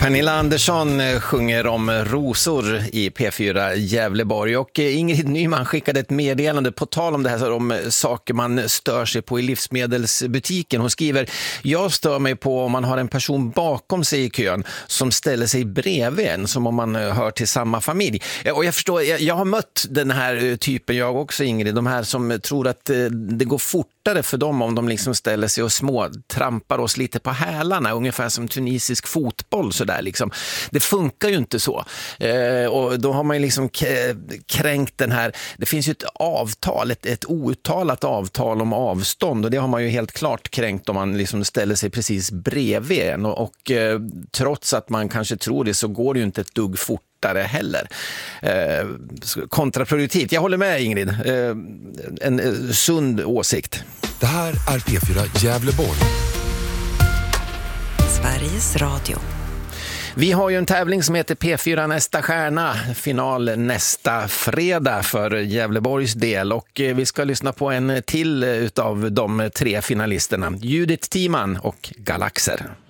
Pernilla Andersson sjunger om rosor i P4 Gävleborg, och Ingrid Nyman skickade ett meddelande på tal om det här, om saker man stör sig på i livsmedelsbutiken. Hon skriver: jag stör mig på om man har en person bakom sig i kön som ställer sig bredvid en, som om man hör till samma familj. Och jag förstår, jag har mött den här typen jag också, Ingrid, de här som tror att det går fortare för dem om de liksom ställer sig och små trampar oss lite på hälarna, ungefär som tunisisk fotboll så där liksom. Det funkar ju inte så. Och då har man ju liksom kränkt den här. Det finns ju ett avtal, ett outtalat avtal om avstånd, och det har man ju helt klart kränkt om man liksom ställer sig precis bredvid en, och trots att man kanske tror det så går det ju inte ett dugg fortare heller. Kontraproduktivt. Jag håller med, Ingrid. En sund åsikt. Det här är P4 Gävleborg. Sveriges Radio. Vi har ju en tävling som heter P4 Nästa stjärna, final nästa fredag för Gävleborgs del, och vi ska lyssna på en till utav de 3 finalisterna, Judith Timan och Galaxer.